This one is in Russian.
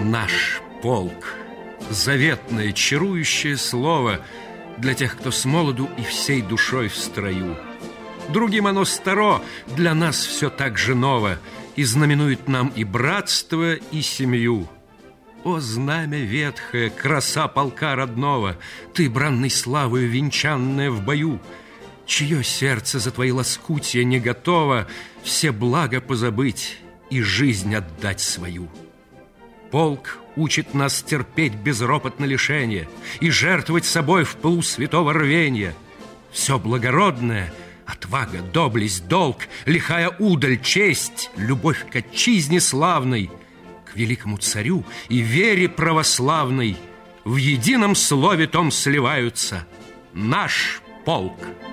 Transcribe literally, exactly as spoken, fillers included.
Наш полк — заветное, чарующее слово для тех, кто с молоду и всей душой в строю. Другим оно старо, для нас все так же ново, и знаменует нам и братство, и семью. О, знамя ветхое, краса полка родного, ты, бранной славою венчанная в бою, чье сердце за твои лоскутья не готово все блага позабыть и жизнь отдать свою. Полк учит нас терпеть безропотно лишение и жертвовать собой в пылу святого рвения. Все благородное — отвага, доблесть, долг, лихая удаль, честь, любовь к отчизне славной, к великому царю и вере православной в едином слове том сливаются: наш полк.